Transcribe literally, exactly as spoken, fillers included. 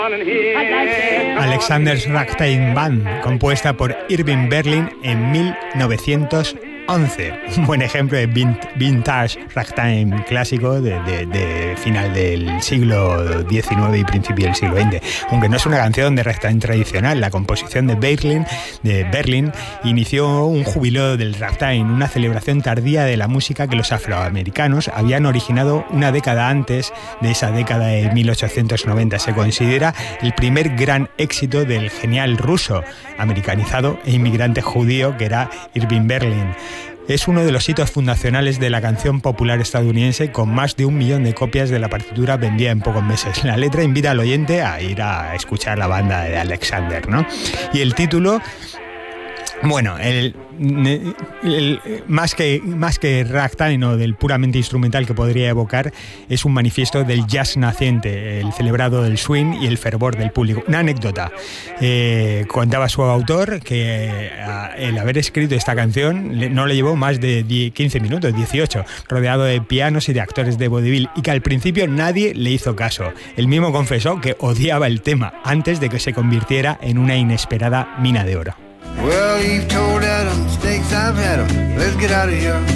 Alexander's Ragtime Band, compuesta por Irving Berlin en mil novecientos once. Un buen ejemplo de vintage ragtime clásico de, de, de final del siglo diecinueve y principio del siglo veinte. Aunque no es una canción de ragtime tradicional, la composición de Berlin, de Berlin inició un jubileo del ragtime, una celebración tardía de la música que los afroamericanos habían originado una década antes de esa década de mil ochocientos noventa. Se considera el primer gran éxito del genial ruso americanizado e inmigrante judío que era Irving Berlin. Es uno de los hitos fundacionales de la canción popular estadounidense, con más de un millón de copias de la partitura vendida en pocos meses. La letra invita al oyente a ir a escuchar la banda de Alexander, ¿no? Y el título, bueno, el, el, el, más que más que ragtime o del puramente instrumental que podría evocar, es un manifiesto del jazz naciente, el celebrado del swing y el fervor del público. Una anécdota, eh, contaba su autor que eh, el haber escrito esta canción le, no le llevó más de diez, quince minutos, dieciocho, rodeado de pianos y de actores de vodevil, y que al principio nadie le hizo caso. Él mismo confesó que odiaba el tema antes de que se convirtiera en una inesperada mina de oro. Well, you've told Adam, mistakes I've had 'em. Let's get out of here.